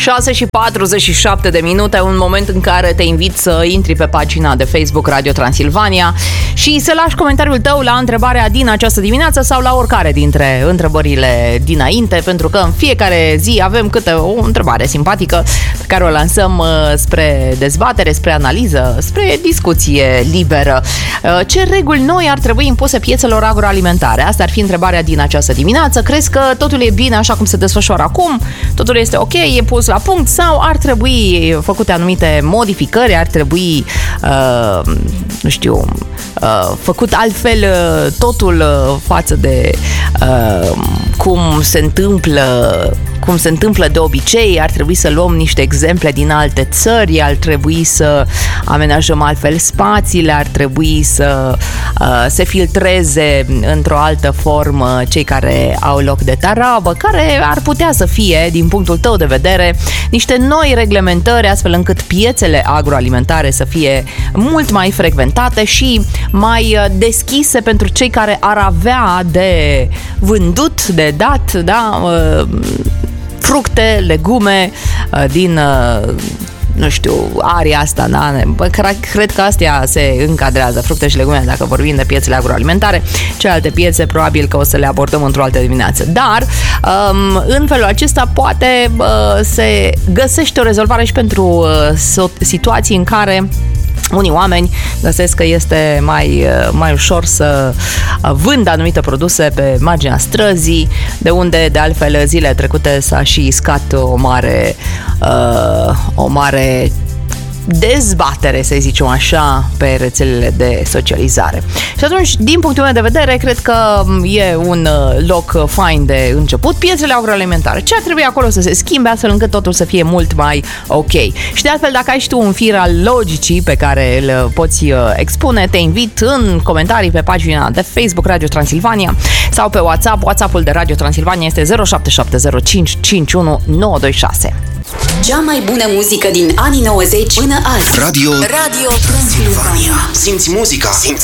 6:47 de minute, un moment în care te invit să intri pe pagina de Facebook Radio Transilvania și să lași comentariul tău la întrebarea din această dimineață sau la oricare dintre întrebările dinainte, pentru că în fiecare zi avem câte o întrebare simpatică pe care o lansăm spre dezbatere, spre analiză, spre discuție liberă. Ce reguli noi ar trebui impuse piețelor agroalimentare? Asta ar fi întrebarea din această dimineață. Crezi că totul e bine așa cum se desfășoară acum? Totul este ok? E pus la punct? Sau ar trebui făcute anumite modificări? Ar trebui, făcut altfel totul față de cum se întâmplă de obicei? Ar trebui să luăm niște exemple din alte țări, ar trebui să amenajăm altfel spațiile, ar trebui să se filtreze într-o altă formă cei care au loc de tarabă, care ar putea să fie, din punctul tău de vedere, niște noi reglementări astfel încât piețele agroalimentare să fie mult mai frecventate și mai deschise pentru cei care ar avea de vândut, de dat, da, fructe, legume din, aria asta, da? Cred că astea se încadrează, fructe și legume, dacă vorbim de piețele agroalimentare. Celelalte piețe probabil că o să le abordăm într-o altă dimineață. Dar în felul acesta poate se găsește o rezolvare și pentru situații în care unii oameni găsesc că este mai ușor să vândă anumite produse pe marginea străzii, de unde, de altfel, zilele trecute s-a și iscat o mare dezbatere, să zicem așa, pe rețelele de socializare. Și atunci, din punctul meu de vedere, cred că e un loc fain de început. Piețele agroalimentare. Ce ar trebui acolo să se schimbe astfel încât totul să fie mult mai ok? Și de altfel, dacă ai și tu un fir al logicii pe care îl poți expune, te invit în comentarii pe pagina de Facebook Radio Transilvania sau pe WhatsApp. WhatsApp-ul de Radio Transilvania este 0770551926. Cea mai bună muzică din anii 90 până azi. Radio Transilvania. Simți muzica.